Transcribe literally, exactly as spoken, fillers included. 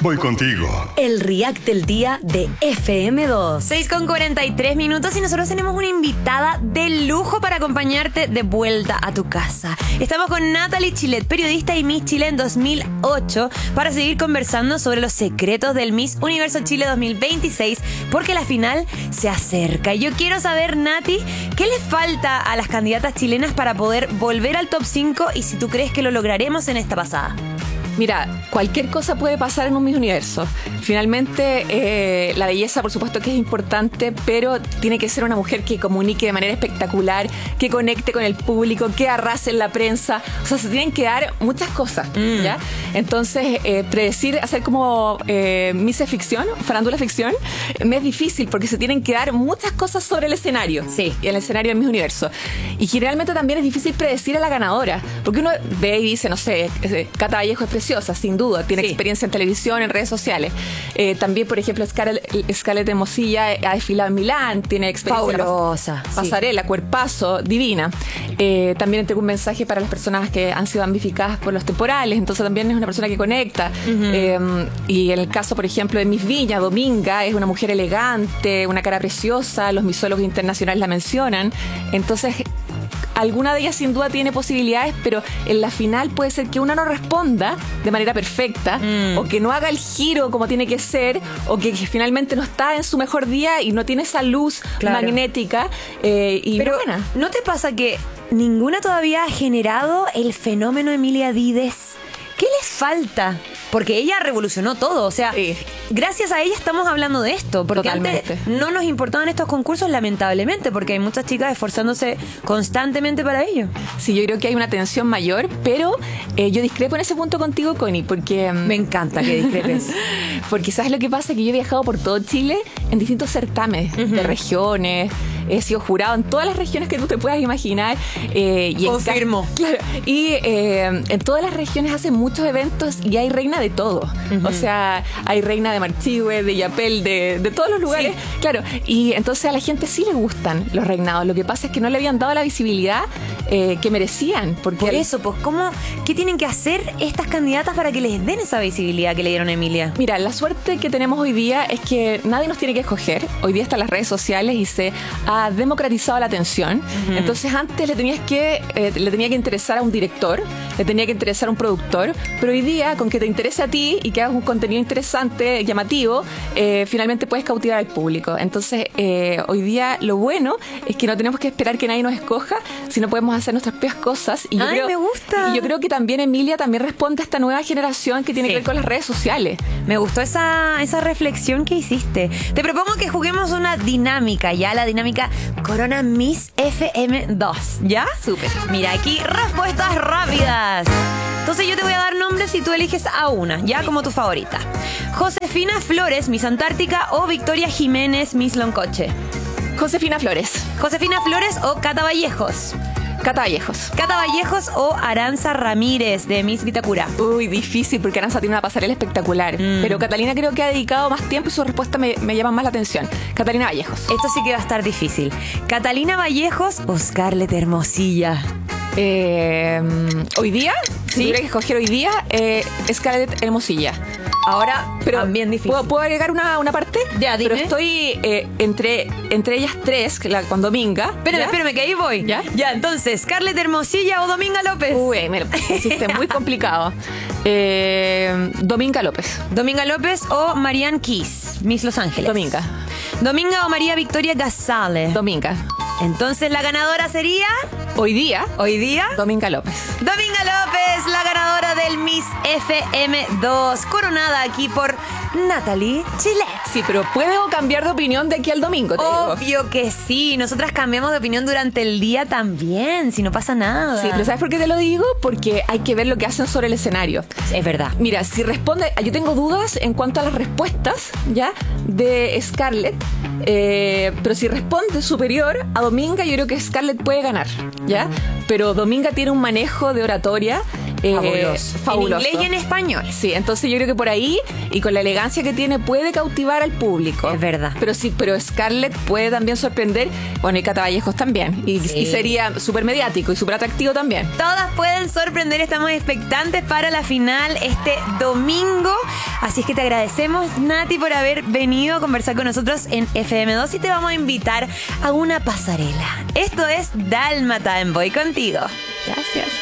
voy contigo. El React del día de F M dos. seis con cuarenta y tres minutos y nosotros tenemos una invitada de lujo para acompañarte de vuelta a tu casa. Estamos con Natalie Chilet, periodista y Miss Chile en dos mil ocho, para seguir conversando sobre los secretos del Miss Universo Chile dos mil veintiséis, porque la final se acerca. Yo quiero saber, Nati, ¿qué le falta a las candidatas chilenas para poder volver al top cinco y si tú crees que lo lograremos en esta pasada? Mira, cualquier cosa puede pasar en un Miss Universo. Finalmente, eh, la belleza, por supuesto que es importante, pero tiene que ser una mujer que comunique de manera espectacular, que conecte con el público, que arrase en la prensa. O sea, se tienen que dar muchas cosas, mm. ¿ya? Entonces, eh, predecir, hacer como eh, Miss Ficción, farándula ficción, me es difícil porque se tienen que dar muchas cosas sobre el escenario. Sí. El escenario del Miss Universo. Y generalmente también es difícil predecir a la ganadora, porque uno ve y dice, no sé, Cata Vallejo es preciosa, sin duda, tiene sí. experiencia en televisión, en redes sociales. Eh, también, por ejemplo, Scarlett, Scarlett Hermosilla ha desfilado en Milán, tiene experiencia. Fabulosa. En pasarela, sí. cuerpazo, divina. Eh, también tengo un mensaje para las personas que han sido damnificadas por los temporales, entonces también es una persona que conecta. Uh-huh. Eh, y en el caso, por ejemplo, de Miss Viña, Dominga, es una mujer elegante, una cara preciosa, los misólogos internacionales la mencionan. Entonces, alguna de ellas sin duda tiene posibilidades, pero en la final puede ser que una no responda de manera perfecta, mm. o que no haga el giro como tiene que ser, o que, que finalmente no está en su mejor día y no tiene esa luz claro. magnética. Eh, y pero buena. ¿No te pasa que ninguna todavía ha generado el fenómeno Emilia Dides? ¿Qué les falta? Porque ella revolucionó todo, o sea, sí. gracias a ella estamos hablando de esto, porque Totalmente. antes no nos importaban estos concursos, lamentablemente, porque hay muchas chicas esforzándose constantemente para ello. Sí, yo creo que hay una tensión mayor, pero eh, yo discrepo en ese punto contigo, Connie, porque... Me encanta que discrepes. Porque ¿sabes lo que pasa? Que yo he viajado por todo Chile en distintos certámenes uh-huh. de regiones, he sido jurado en todas las regiones que tú te puedas imaginar. Eh, y Confirmo. En, claro, y eh, en todas las regiones hacen muchos eventos y hay reina de todo. Uh-huh. O sea, hay reina de Marchihue, de Yapel, de, de todos los lugares. Sí. Claro, y entonces a la gente sí le gustan los reinados. Lo que pasa es que no le habían dado la visibilidad eh, que merecían. Porque Por eso, pues, ¿cómo, ¿qué tienen que hacer estas candidatas para que les den esa visibilidad que le dieron a Emilia? Mira, la suerte que tenemos hoy día es que nadie nos tiene que escoger. Hoy día están las redes sociales y se ha democratizado la atención. Uh-huh. Entonces antes le tenías que eh, le tenía que interesar a un director, le tenía que interesar a un productor, pero hoy día con que te interese a ti y que hagas un contenido interesante, llamativo, eh, finalmente puedes cautivar al público. Entonces eh, hoy día lo bueno es que no tenemos que esperar que nadie nos escoja, sino podemos hacer nuestras propias cosas. Y yo Ay, creo, me gusta. Y yo creo que también Emilia también responde a esta nueva generación que tiene sí. que ver con las redes sociales. Me gustó esa, esa reflexión que hiciste. Te propongo que juguemos una dinámica, ya la dinámica Corona Miss F M dos, ¿ya? Súper. Mira, aquí respuestas rápidas. Entonces yo te voy a dar nombres y tú eliges a una, ya sí. como tu favorita. Josefina Flores, Miss Antártica, o Victoria Jiménez, Miss Loncoche. Josefina Flores. Josefina Flores o Cata Vallejos. Cata Vallejos. Cata Vallejos o Aranza Ramírez de Miss Vitacura. Uy, difícil porque Aranza tiene una pasarela espectacular. Mm. Pero Catalina creo que ha dedicado más tiempo y su respuesta me, me llama más la atención. Catalina Vallejos. Esto sí que va a estar difícil. Catalina Vallejos o Scarlett Hermosilla. Eh, hoy día, si ¿Sí? tuviera que escoger hoy día, eh, Scarlett Hermosilla. Ahora, pero también difícil. ¿Puedo, ¿puedo agregar una, una parte? Ya, dime. Pero estoy eh, entre, entre ellas tres, la, con Dominga. Espérame, ¿ya? espérame, que ahí voy. ¿Ya? Ya, entonces, ¿Scarlett Hermosilla o Dominga López? Uy, me lo pusiste muy complicado. Eh, Dominga López. Dominga López o Marianne Keys, Miss Los Ángeles. Dominga. Dominga o María Victoria Casale. Dominga. Entonces, ¿la ganadora sería? Hoy día. Hoy día. Dominga López. Dominga López, la ganadora del Miss F M dos, coronada aquí por Natalie Chilet. Sí, pero ¿puedo cambiar de opinión de aquí al domingo? Te Obvio digo. que sí. Nosotras cambiamos de opinión durante el día también, si no pasa nada. Sí, pero ¿sabes por qué te lo digo? Porque hay que ver lo que hacen sobre el escenario. Es verdad. Mira, si responde... Yo tengo dudas en cuanto a las respuestas, ¿ya? De Scarlett. Eh, pero si responde superior a Dominga, yo creo que Scarlett puede ganar, ¿ya? Pero Dominga tiene un manejo de oratoria eh, Fabuloso. fabuloso. En inglés y en español. Sí, entonces yo creo que por ahí y con la elegancia que tiene puede cautivar al público. Es verdad. Pero sí, pero Scarlett puede también sorprender. Bueno, y Cata Vallejos también. Y, Sí. y sería súper mediático y súper atractivo también. Todas pueden sorprender, estamos expectantes para la final este domingo. Así es que te agradecemos, Nati, por haber venido a conversar con nosotros en F M dos y te vamos a invitar a una pasarela. Esto es Dálmata en Voy Contigo. Gracias.